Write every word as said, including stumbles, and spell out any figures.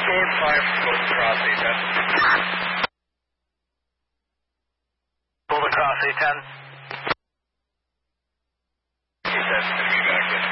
Code five, code cross A ten. Pull across A ten. A ten, gonna be back in.